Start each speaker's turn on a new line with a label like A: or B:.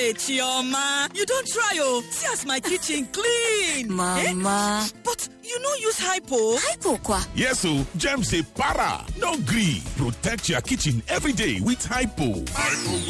A: Hey, Chioma, you don't try, oh. See as my kitchen clean.
B: Mama.
A: But you no use hypo.
B: Hypo kwa?
C: Yes, so germs say para. No gree. Protect your kitchen every day with hypo.